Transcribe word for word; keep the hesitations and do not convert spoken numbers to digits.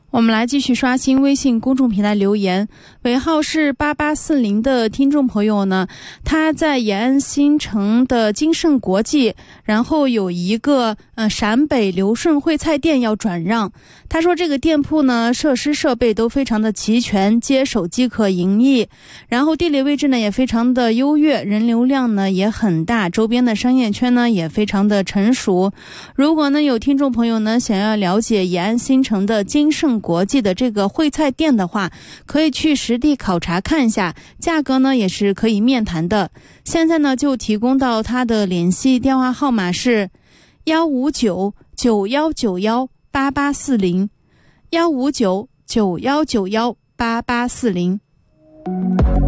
我们来继续刷新微信公众平台留言，尾号是八八四零的听众朋友呢，他在延安新城的金盛国际，然后有一个呃陕北刘顺汇菜店要转让。他说这个店铺呢设施设备都非常的齐全，接手即可营业，然后地理位置呢也非常的优越，人流量呢也很大，周边的商业圈呢也非常的成熟。如果呢有听众朋友呢想要了解延安新城的金盛国际的这个汇菜店的话，可以去实地考察看一下，价格呢也是可以面谈的。现在呢就提供到他的联系电话号码是幺五九九幺九幺八八四零，幺五九九幺九幺八八四零。